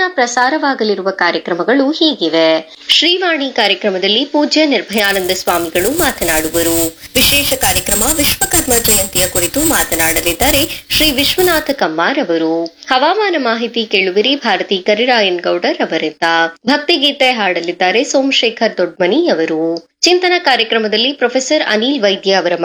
ಪ್ರಸಾರವಾಗಲಿರುವ ಕಾರ್ಯಕ್ರಮಗಳು ಹೀಗಿವೆ. ಶ್ರೀವಾಣಿ ಕಾರ್ಯಕ್ರಮದಲ್ಲಿ ಪೂಜ್ಯ ನಿರ್ಭಯಾನಂದ ಸ್ವಾಮಿಗಳು ಮಾತನಾಡುವರು. ವಿಶೇಷ ಕಾರ್ಯಕ್ರಮ ವಿಶ್ವಕರ್ಮ ಜಯಂತಿಯ ಕುರಿತು ಮಾತನಾಡಲಿದ್ದಾರೆ ಶ್ರೀ ವಿಶ್ವನಾಥ ಕಮ್ಮಾರ್ ಅವರು. ಹವಾಮಾನ ಮಾಹಿತಿ ಕೇಳುವಿರಿ ಭಾರತಿ ಕರಿರಾಯನ್ ಗೌಡರ್ ಅವರಿಂದ. ಭಕ್ತಿಗೀತೆ ಹಾಡಲಿದ್ದಾರೆ ಸೋಮಶೇಖರ್ ದೊಡ್ಮನಿ ಅವರು. ಚಿಂತನ ಕಾರ್ಯಕ್ರಮದಲ್ಲಿ ಪ್ರೊಫೆಸರ್ ಅನಿಲ್ ವೈದ್ಯ ಅವರ